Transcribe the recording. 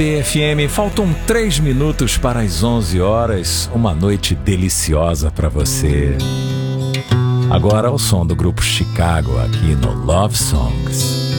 FM, faltam 3 minutos para as 11 horas, uma noite deliciosa para você. Agora o som do grupo Chicago aqui no Love Songs.